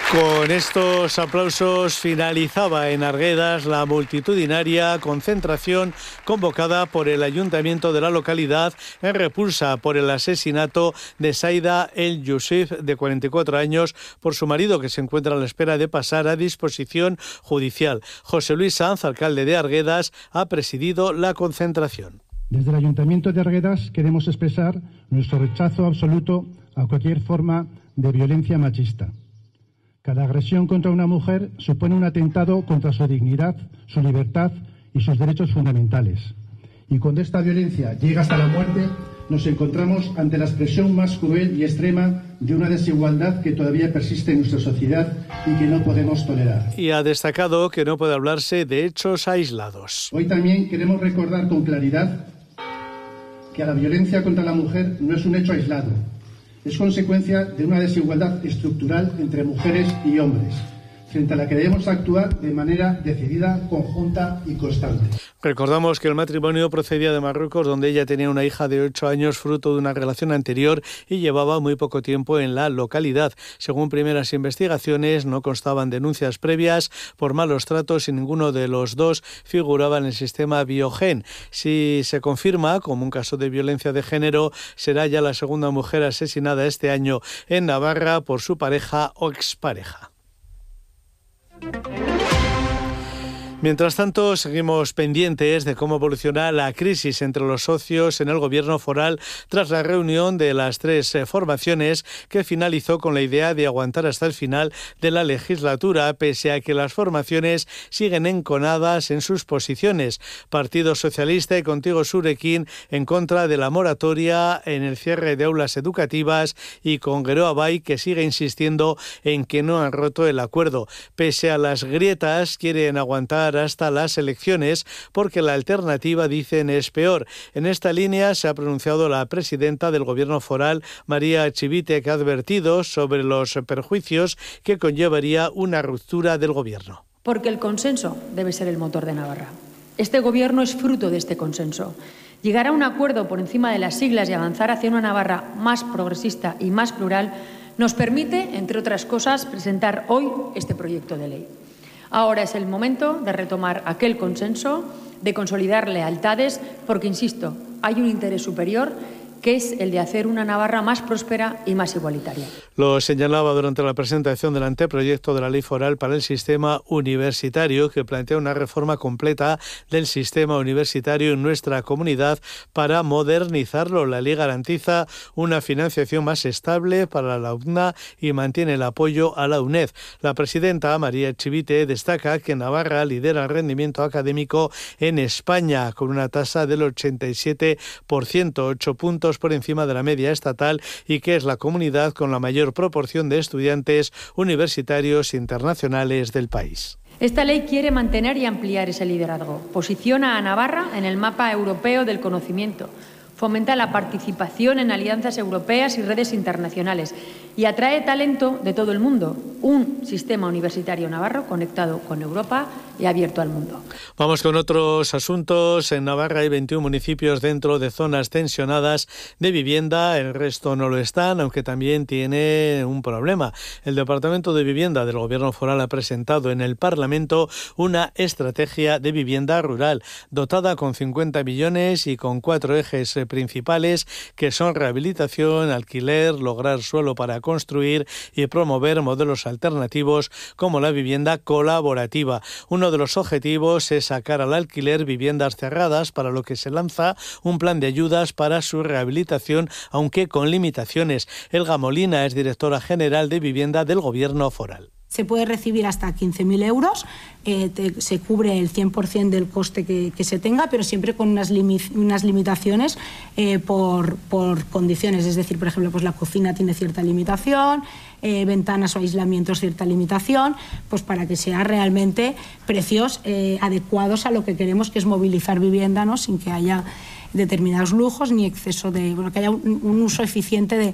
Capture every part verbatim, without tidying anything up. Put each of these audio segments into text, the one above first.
Con estos aplausos finalizaba en Arguedas la multitudinaria concentración convocada por el ayuntamiento de la localidad en repulsa por el asesinato de Saida El Youssef, de cuarenta y cuatro años, por su marido, que se encuentra a la espera de pasar a disposición judicial. José Luis Sanz, alcalde de Arguedas, ha presidido la concentración. Desde el Ayuntamiento de Arguedas queremos expresar nuestro rechazo absoluto a cualquier forma de violencia machista. Cada agresión contra una mujer supone un atentado contra su dignidad, su libertad y sus derechos fundamentales. Y cuando esta violencia llega hasta la muerte, nos encontramos ante la expresión más cruel y extrema de una desigualdad que todavía persiste en nuestra sociedad y que no podemos tolerar. Y ha destacado que no puede hablarse de hechos aislados. Hoy también queremos recordar con claridad que la violencia contra la mujer no es un hecho aislado. Es consecuencia de una desigualdad estructural entre mujeres y hombres, frente a la que debemos actuar de manera decidida, conjunta y constante. Recordamos que el matrimonio procedía de Marruecos, donde ella tenía una hija de ocho años, fruto de una relación anterior, y llevaba muy poco tiempo en la localidad. Según primeras investigaciones, no constaban denuncias previas por malos tratos y ninguno de los dos figuraba en el sistema Biogen. Si se confirma como un caso de violencia de género, será ya la segunda mujer asesinada este año en Navarra por su pareja o expareja. Mientras tanto, seguimos pendientes de cómo evoluciona la crisis entre los socios en el gobierno foral tras la reunión de las tres eh, formaciones, que finalizó con la idea de aguantar hasta el final de la legislatura, pese a que las formaciones siguen enconadas en sus posiciones. Partido Socialista y Contigo Surekin en contra de la moratoria en el cierre de aulas educativas, y con Geroa Bai, que sigue insistiendo en que no han roto el acuerdo. Pese a las grietas, quieren aguantar hasta las elecciones porque la alternativa, dicen, es peor. En esta línea se ha pronunciado la presidenta del gobierno foral, María Chivite, que ha advertido sobre los perjuicios que conllevaría una ruptura del gobierno. Porque el consenso debe ser el motor de Navarra. Este gobierno es fruto de este consenso. Llegar a un acuerdo por encima de las siglas y avanzar hacia una Navarra más progresista y más plural nos permite, entre otras cosas, presentar hoy este proyecto de ley. Ahora es el momento de retomar aquel consenso, de consolidar lealtades, porque, insisto, hay un interés superior, que es el de hacer una Navarra más próspera y más igualitaria. Lo señalaba durante la presentación del anteproyecto de la ley foral para el sistema universitario, que plantea una reforma completa del sistema universitario en nuestra comunidad para modernizarlo. La ley garantiza una financiación más estable para la U N A y mantiene el apoyo a la UNED. La presidenta, María Chivite, destaca que Navarra lidera el rendimiento académico en España, con una tasa del ochenta y siete por ciento, ocho puntos por encima de la media estatal, y que es la comunidad con la mayor proporción de estudiantes universitarios internacionales del país. Esta ley quiere mantener y ampliar ese liderazgo. Posiciona a Navarra en el mapa europeo del conocimiento, fomenta la participación en alianzas europeas y redes internacionales y atrae talento de todo el mundo. Un sistema universitario navarro conectado con Europa y abierto al mundo. Vamos con otros asuntos. En Navarra hay veintiún municipios dentro de zonas tensionadas de vivienda. El resto no lo están, aunque también tiene un problema. El Departamento de Vivienda del Gobierno foral ha presentado en el Parlamento una estrategia de vivienda rural dotada con cincuenta millones y con cuatro ejes principales, que son rehabilitación, alquiler, lograr suelo para construir y promover modelos alternativos como la vivienda colaborativa. Uno de los objetivos es sacar al alquiler viviendas cerradas, para lo que se lanza un plan de ayudas para su rehabilitación, aunque con limitaciones. Elga Molina es directora general de Vivienda del Gobierno foral. Se puede recibir hasta quince mil euros, eh, te, se cubre el cien por ciento del coste que, que se tenga, pero siempre con unas, limi, unas limitaciones eh, por, por condiciones. Es decir, por ejemplo, pues la cocina tiene cierta limitación, eh, ventanas o aislamientos cierta limitación, pues para que sea realmente precios eh, adecuados a lo que queremos, que es movilizar vivienda, ¿no?, sin que haya determinados lujos ni exceso de... Bueno, que haya un, un uso eficiente de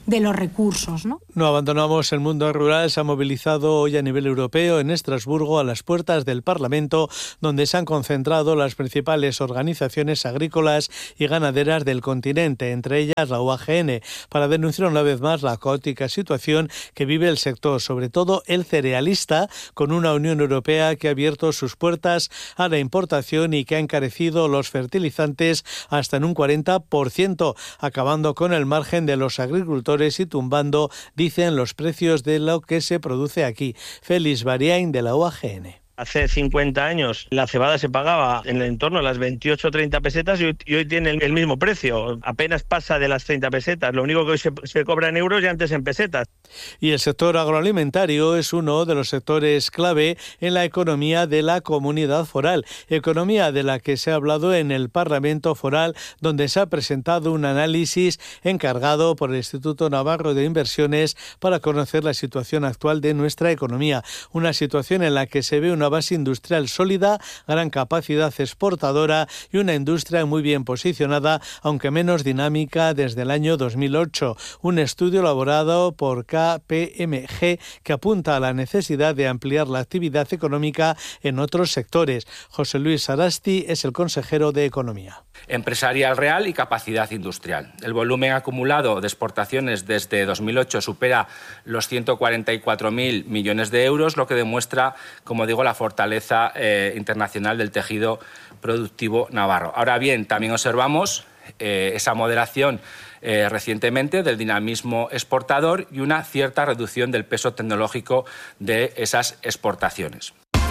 de los recursos, ¿no? No abandonamos el mundo rural. Se ha movilizado hoy a nivel europeo en Estrasburgo a las puertas del Parlamento, donde se han concentrado las principales organizaciones agrícolas y ganaderas del continente, entre ellas la U A G N, para denunciar una vez más la caótica situación que vive el sector, sobre todo el cerealista, con una Unión Europea que ha abierto sus puertas a la importación y que ha encarecido los fertilizantes hasta en un cuarenta por ciento, acabando con el margen de los agricultores y tumbando, dicen, los precios de lo que se produce aquí. Félix Bariain, de la U A G N. Hace cincuenta años la cebada se pagaba en el entorno de las veintiocho o treinta pesetas y hoy, y hoy tiene el, el mismo precio. Apenas pasa de las treinta pesetas. Lo único que hoy se, se cobra en euros y antes en pesetas. Y el sector agroalimentario es uno de los sectores clave en la economía de la comunidad foral. Economía de la que se ha hablado en el Parlamento Foral, donde se ha presentado un análisis encargado por el Instituto Navarro de Inversiones para conocer la situación actual de nuestra economía. Una situación en la que se ve una base industrial sólida, gran capacidad exportadora y una industria muy bien posicionada, aunque menos dinámica desde el año dos mil ocho. Un estudio elaborado por K P M G que apunta a la necesidad de ampliar la actividad económica en otros sectores. José Luis Sarasti es el consejero de Economía. Empresarial real y capacidad industrial. El volumen acumulado de exportaciones desde dos mil ocho supera los ciento cuarenta y cuatro mil millones de euros, lo que demuestra, como digo, la fortaleza eh, internacional del tejido productivo navarro. Ahora bien, también observamos eh, esa moderación eh, recientemente del dinamismo exportador y una cierta reducción del peso tecnológico de esas exportaciones.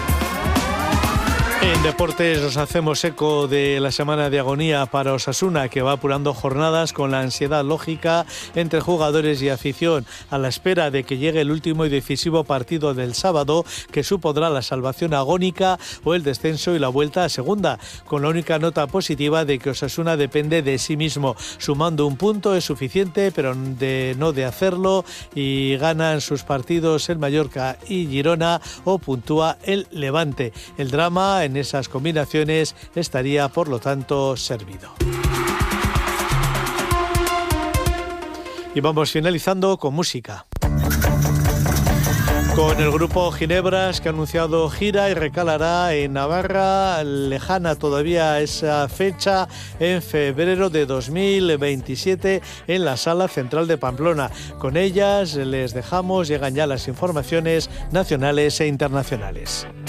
En deportes nos hacemos eco de la semana de agonía para Osasuna, que va apurando jornadas con la ansiedad lógica entre jugadores y afición, a la espera de que llegue el último y decisivo partido del sábado, que supondrá la salvación agónica o el descenso y la vuelta a segunda, con la única nota positiva de que Osasuna depende de sí mismo. Sumando un punto es suficiente, pero de no de hacerlo, y ganan sus partidos el Mallorca y Girona o puntúa el Levante. El drama en esas combinaciones estaría, por lo tanto, servido. Y vamos finalizando con música. Con el grupo Ginebras, que ha anunciado gira y recalará en Navarra, lejana todavía esa fecha, en febrero de dos mil veintisiete en la Sala Central de Pamplona. Con ellas les dejamos, llegan ya las informaciones nacionales e internacionales.